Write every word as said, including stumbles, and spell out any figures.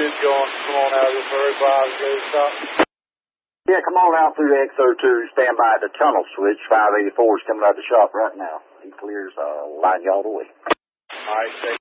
two going, come on out of the very bottom, go stop. Yeah, come on out through X O two, stand by the tunnel switch. five eighty-four is coming out of the shop right now. He clears uh, line y'all away. All right,